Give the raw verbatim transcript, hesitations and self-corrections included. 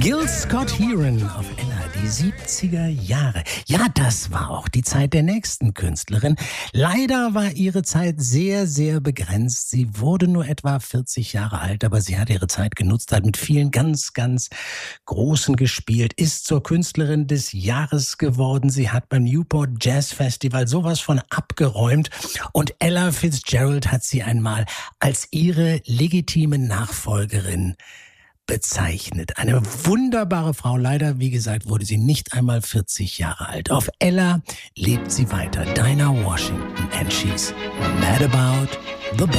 Gil Scott-Heron auf Ella, die siebziger Jahre. Ja, das war auch die Zeit der nächsten Künstlerin. Leider war ihre Zeit sehr, sehr begrenzt. Sie wurde nur etwa vierzig Jahre alt, aber sie hat ihre Zeit genutzt, hat mit vielen ganz, ganz Großen gespielt, ist zur Künstlerin des Jahres geworden. Sie hat beim Newport Jazz Festival sowas von abgeräumt und Ella Fitzgerald hat sie einmal als ihre legitime Nachfolgerin bezeichnet. Eine wunderbare Frau. Leider, wie gesagt, wurde sie nicht einmal vierzig Jahre alt. Auf Ella lebt sie weiter. Dinah Washington. And she's mad about the